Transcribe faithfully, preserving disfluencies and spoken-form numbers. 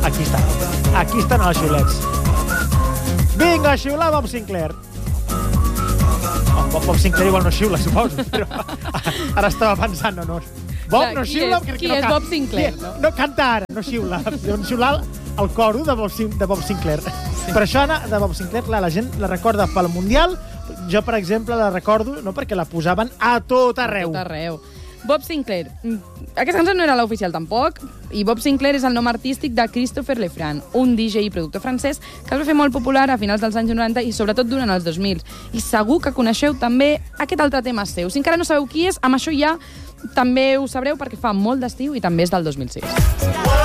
Aquí estan. Aquí estan els xiulets. Vinga, a xiular Bob Sinclair. Oh, Bob, Bob Sinclair igual no xiula, suposo, però ara estava pensant, no, no. Bob Clar, no qui xiula... és- crec qui que no és can- Bob Sinclair, qui- no? No canta ara, no xiula. Deuen xiular el coro de Bob, Sin- de Bob Sinclair. Sí. Per això, Anna, de Bob Sinclair, clar, la gent la recorda pel Mundial. Jo, per exemple, la recordo no perquè la posaven a tot arreu. A tot arreu. Bob Sinclair. Aquesta cançó no era l'oficial tampoc, i Bob Sinclair és el nom artístic de Christopher Lefranc, un D J i productor francès que es va fer molt popular a finals dels anys noranta i sobretot durant els dos mil. I segur que coneixeu també aquest altre tema seu. Si encara no sabeu qui és, amb això ja també ho sabreu perquè fa molt d'estiu i també és del dos mil sis.